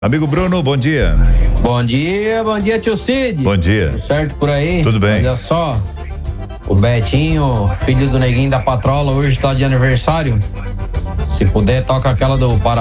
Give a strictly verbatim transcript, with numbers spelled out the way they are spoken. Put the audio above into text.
Amigo Bruno, bom dia. Bom dia, bom dia, tio Cid. Bom dia. Tudo certo por aí? Tudo bem. Olha só, o Betinho, filho do Neguinho da Patrola, hoje tá de aniversário. Se puder, toca aquela do Pará.